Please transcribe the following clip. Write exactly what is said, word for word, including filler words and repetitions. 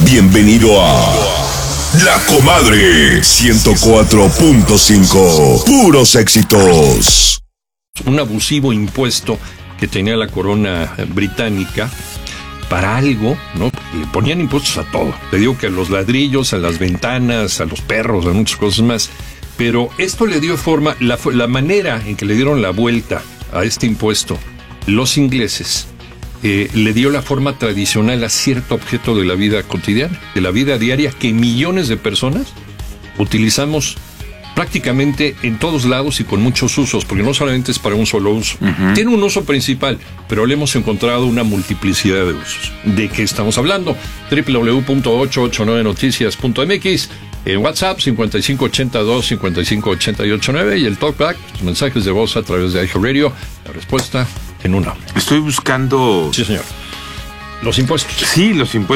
Bienvenido a La Comadre ciento cuatro punto cinco. Puros éxitos. Un abusivo impuesto que tenía la corona británica para algo, ¿no? Le ponían impuestos a todo. Te digo que a los ladrillos, a las ventanas, a los perros, a muchas cosas más. Pero esto le dio forma, la, la manera en que le dieron la vuelta a este impuesto los ingleses, eh, le dio la forma tradicional a cierto objeto de la vida cotidiana, de la vida diaria, que millones de personas utilizamos prácticamente en todos lados y con muchos usos, porque no solamente es para un solo uso. Uh-huh. Tiene un uso principal, pero le hemos encontrado una multiplicidad de usos. ¿De qué estamos hablando? doble u doble u doble u punto ocho ocho nueve noticias punto m x, en WhatsApp cincuenta y cinco ochenta y dos cincuenta y cinco ochenta y ocho nueve y el talkback, los mensajes de voz a través de iHeartRadio. La respuesta en una. Estoy buscando... Sí, señor. Los impuestos. Sí, los impuestos.